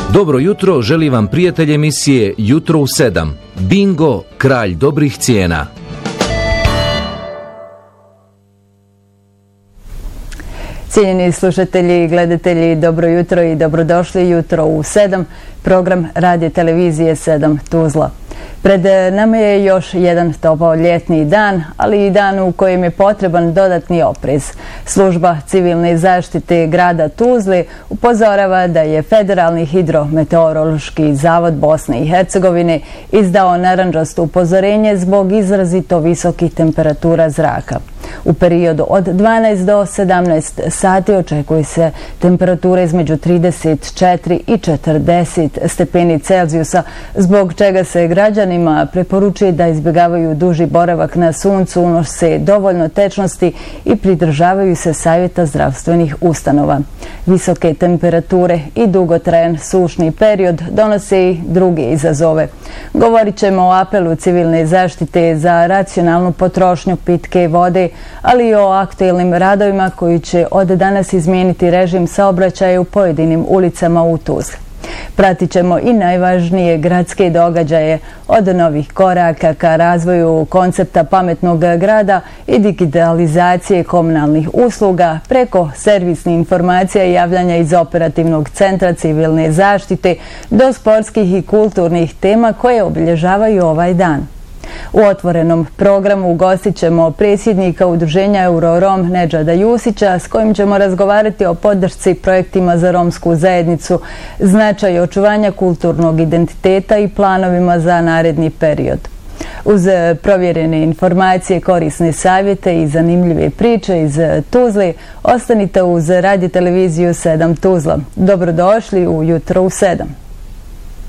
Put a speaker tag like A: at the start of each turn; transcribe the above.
A: Dobro jutro, želi vam prijatelj emisije Jutro u 7. Bingo, kralj dobrih cijena.
B: Cijenjeni slušatelji i gledatelji, dobro jutro i dobrodošli Jutro u 7, program Radio televizije 7 Tuzla. Pred nama je još jedan topao ljetni dan, ali i dan u kojem je potreban dodatni oprez. Služba civilne zaštite grada Tuzle upozorava da je Federalni hidrometeorološki zavod Bosne i Hercegovine izdao narandžasto upozorenje zbog izrazito visokih temperatura zraka. U periodu od 12 do 17 sati očekuje se temperatura između 34 i 40 stepeni Celzijusa, zbog čega se građanima preporučuje da izbjegavaju duži boravak na suncu, unose dovoljno tečnosti i pridržavaju se savjeta zdravstvenih ustanova. Visoke temperature i dugotrajan sušni period donose i druge izazove. Govorit ćemo o apelu civilne zaštite za racionalnu potrošnju pitke vode, ali i o aktuelnim radovima koji će od danas izmijeniti režim saobraćaja u pojedinim ulicama u Tuzli. Pratit ćemo i najvažnije gradske događaje, od novih koraka ka razvoju koncepta pametnog grada i digitalizacije komunalnih usluga preko servisnih informacija i javljanja iz operativnog centra civilne zaštite do sportskih i kulturnih tema koje obilježavaju ovaj dan. U otvorenom programu ugostit ćemo predsjednika udruženja Eurorom Nedžada Jusića, s kojim ćemo razgovarati o podršci projektima za romsku zajednicu, značaju očuvanja kulturnog identiteta i planovima za naredni period. Uz provjerene informacije, korisne savjete i zanimljive priče iz Tuzle, ostanite uz Radio televiziju 7 Tuzla. Dobrodošli u Jutro u 7.